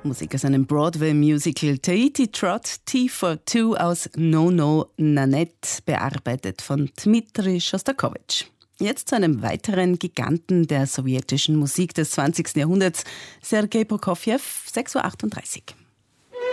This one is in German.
Musik aus einem Broadway-Musical Tahiti Trot, T for Two aus No No Nanette, bearbeitet von Dmitri Schostakowitsch. Jetzt zu einem weiteren Giganten der sowjetischen Musik des 20. Jahrhunderts, Sergei Prokofjew, 6.38 Uhr.